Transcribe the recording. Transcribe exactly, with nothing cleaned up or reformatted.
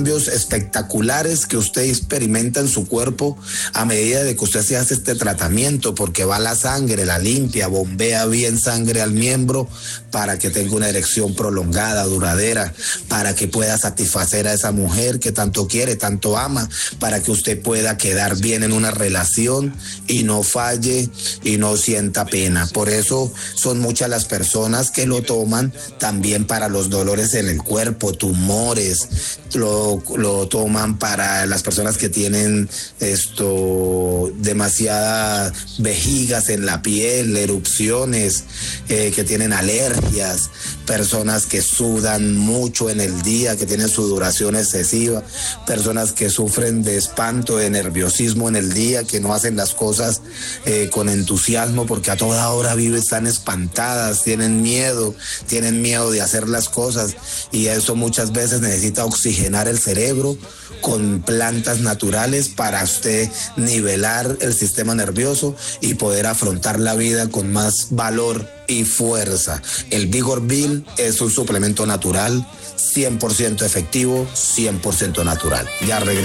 cambios espectaculares que usted experimenta en su cuerpo a medida de que usted se hace este tratamiento, porque va la sangre, la limpia, bombea bien sangre al miembro para que tenga una erección prolongada, duradera, para que pueda satisfacer a esa mujer que tanto quiere, tanto ama, para que usted pueda quedar bien en una relación y no falle y no sienta pena. Por eso son muchas las personas que lo toman también para los dolores en el cuerpo, tumores, lo, lo toman para las personas que tienen esto demasiadas vejigas en la piel, erupciones, eh, que tienen alergias, personas que sudan mucho en el día, que tienen sudoración excesiva, personas que sufren de espanto, de nerviosismo en el día, que no hacen las cosas eh, con entusiasmo porque a toda hora viven, están espantadas, tienen miedo, tienen miedo de hacer las cosas, y eso muchas veces necesita oxigenar el cerebro con plantas naturales para usted nivelar el sistema nervioso y poder afrontar la vida con más valor y fuerza. El Vigor Bill es un suplemento natural, cien por ciento efectivo, cien por ciento natural. Ya regresamos.